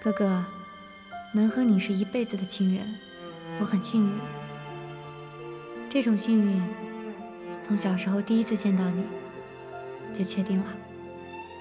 哥哥，能和你是一辈子的亲人，我很幸运。这种幸运，从小时候第一次见到你就确定了。